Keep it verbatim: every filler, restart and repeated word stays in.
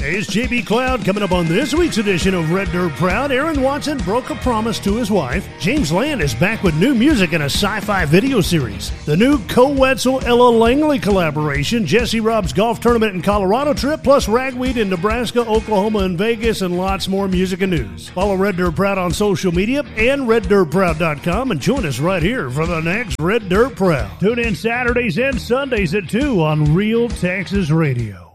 Hey, it's J B Cloud coming up on this week's edition of Red Dirt Proud. Aaron Watson broke a promise to his wife. James Land is back with new music in a sci-fi video series. The new Co-Wetzel-Ella Langley collaboration, Jesse Rob's golf tournament and Colorado trip, plus ragweed in Nebraska, Oklahoma, and Vegas, and lots more music and news. Follow Red Dirt Proud on social media and red dirt proud dot com and join us right here for the next Red Dirt Proud. Tune in Saturdays and Sundays at two on Real Texas Radio.